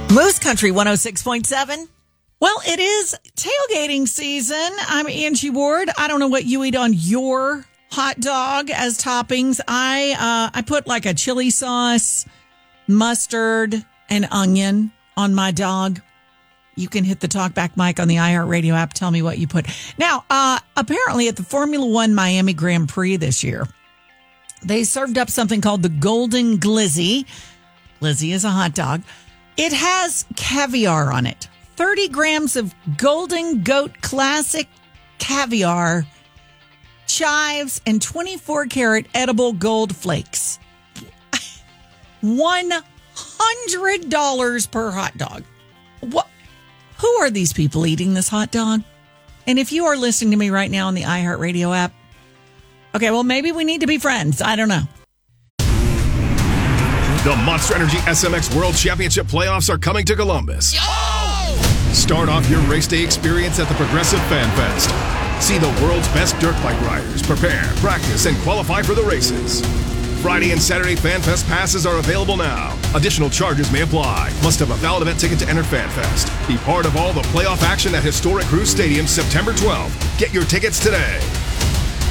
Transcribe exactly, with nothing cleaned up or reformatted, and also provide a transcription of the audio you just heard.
Moose Country one oh six point seven. Well, it is tailgating season. I'm Angie Ward. I don't know what you eat on your hot dog as toppings. I uh, I put like a chili sauce, mustard, and onion on my dog. You can hit the talkback mic on the iHeartRadio app. Tell me what you put. Now, uh, apparently at the Formula One Miami Grand Prix this year, they served up something called the Golden Glizzy. Glizzy is a hot dog. It has caviar on it. thirty grams of Golden Goat Classic caviar, chives, and twenty-four karat edible gold flakes. one hundred dollars per hot dog. What? Who are these people eating this hot dog? And if you are listening to me right now on the iHeartRadio app, okay, well, maybe we need to be friends. I don't know. The Monster Energy S M X World Championship playoffs are coming to Columbus. Yo! Start off your race day experience at the Progressive Fan Fest. See the world's best dirt bike riders prepare, practice, and qualify for the races. Friday and Saturday Fan Fest passes are available now. Additional charges may apply. Must have a valid event ticket to enter Fan Fest. Be part of all the playoff action at historic Cruz Stadium September twelfth. Get your tickets today.